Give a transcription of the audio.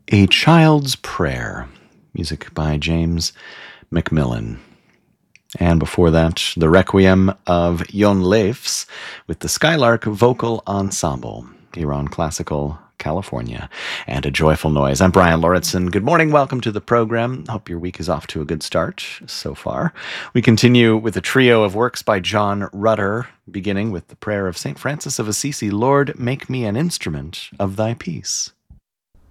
A Child's Prayer, music by James Macmillan. And before that, the Requiem of Jon Leifs with the Skylark Vocal Ensemble here on Classical California. And A Joyful Noise. I'm Brian Lauritsen. Good morning. Welcome to the program. Hope your week is off to a good start so far. We continue with a trio of works by John Rutter, beginning with the prayer of St. Francis of Assisi, Lord, make me an instrument of thy peace.